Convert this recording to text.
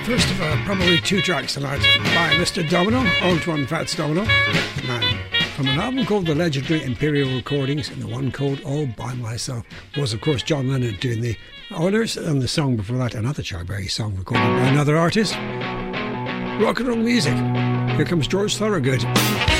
First of probably two tracks tonight by Mr. Domino, Old One Fats Domino, the man, from an album called The Legendary Imperial Recordings, and the one called All By Myself was, of course, John Lennon doing the honours, and the song before that, another Chuck Berry song recorded by another artist. Rock and roll music. Here comes George Thorogood.